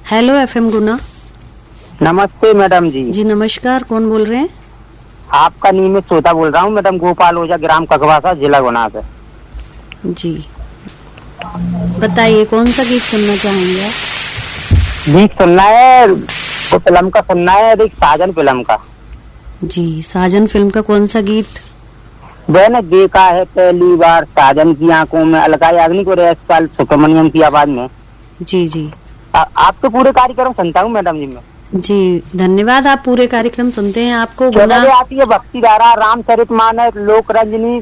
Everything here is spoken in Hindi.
हेलो एफएम गुना। नमस्ते मैडम जी। जी नमस्कार, कौन बोल रहे हैं? आपका नियमित श्रोता बोल रहा हूँ मैडम, गोपाल ओझा, ग्राम ककवासा, जिला गुना से। जी बताइए, कौन सा गीत सुनना चाहेंगे आप? गीत सुनना है, वो फिल्म का सुनना है, एक साजन फिल्म का। जी, साजन फिल्म का कौन सा गीत? मैंने देखा है पहली बार साजन की आंखों में, अलका याग्निक और एस सुब्रमण्यम की आवाज में। जी जी। आप तो पूरे कार्यक्रम सुनता हूँ मैडम जी मैं। जी धन्यवाद, आप पूरे कार्यक्रम सुनते हैं। आपको गुना आती है भक्ति धारा, रामचरितमानस, लोक रंजनी,